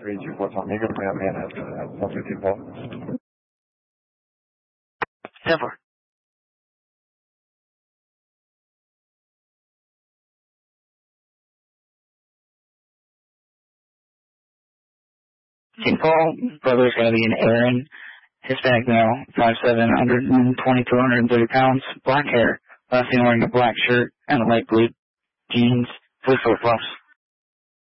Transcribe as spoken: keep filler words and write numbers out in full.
three two four Tommy, go from man at one two two four. Never. Saint Paul, brother's going to be an Aaron, Hispanic male, five seven, one twenty to one hundred thirty pounds, black hair, last name wearing a black shirt and a light blue jeans, with flip-flops.